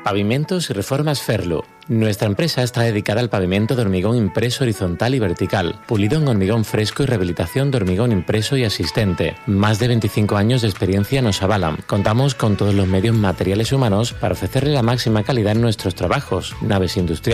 Pavimentos y Reformas Ferlu. Nuestra empresa está dedicada al pavimento de hormigón impreso horizontal y vertical, pulido en hormigón fresco y rehabilitación de hormigón impreso y asistente. Más de 25 años de experiencia nos avalan. Contamos con todos los medios materiales y humanos para ofrecerle la máxima calidad en nuestros trabajos. Naves industriales